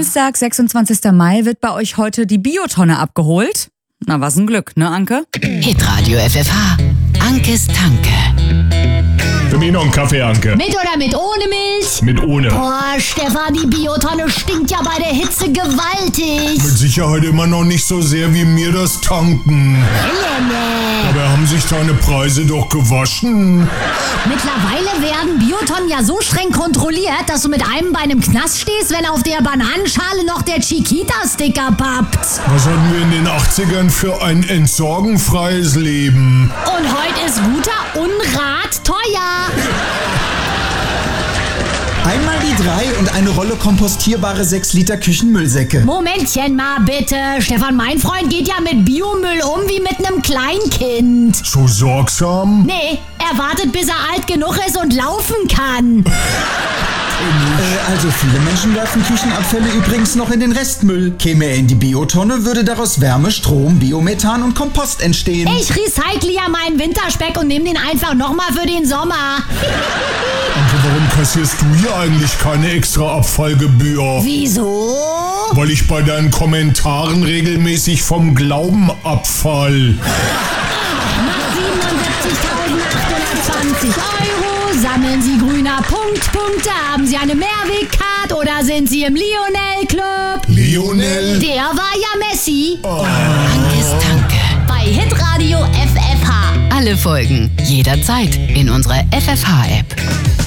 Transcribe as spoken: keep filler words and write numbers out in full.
Donnerstag, sechsundzwanzigster Mai, wird bei euch heute die Biotonne abgeholt. Na, was ein Glück, ne, Anke? Hitradio F F H. Ankes Tanke. Für mich noch einen Kaffee, Anke. Mit oder mit ohne Milch? Mit ohne. Boah, Stefan, die Biotonne stinkt ja bei der Hitze gewaltig. Mit Sicherheit immer noch nicht so sehr wie mir das Tanken. Helene. Aber haben sich deine Preise doch gewaschen? Mittlerweile werden Biotonnen ja so streng kontrolliert, dass du mit einem Bein im Knast stehst, wenn auf der Bananenschale noch der Chiquita-Sticker pappt. Was hatten wir in den achtzigern für ein entsorgenfreies Leben? Und heute ist guter Unrat teuer. Einmal die drei und eine Rolle kompostierbare sechs Liter Küchenmüllsäcke. Momentchen mal bitte. Stefan, mein Freund geht ja mit Biomüll um wie mit einem Kleinkind. So sorgsam? Nee, er wartet, bis er alt genug ist und laufen kann. Äh, also viele Menschen werfen Küchenabfälle übrigens noch in den Restmüll. Käme er in die Biotonne, würde daraus Wärme, Strom, Biomethan und Kompost entstehen. Ich recycle ja meinen Winterspeck und nehme den einfach nochmal für den Sommer. Und warum kassierst du hier eigentlich keine extra Abfallgebühr? Wieso? Weil ich bei deinen Kommentaren regelmäßig vom Glauben abfall. siebenundsiebzigtausendachthundertzwanzig Euro. Sammeln Sie grüner Punkt, Punkte. Haben Sie eine Mehrwegcard oder sind Sie im Lionel-Club? Lionel? Der war ja Messi. Oh. Ankes Tanke. Bei Hitradio F F H. Alle Folgen jederzeit in unserer F F H-App.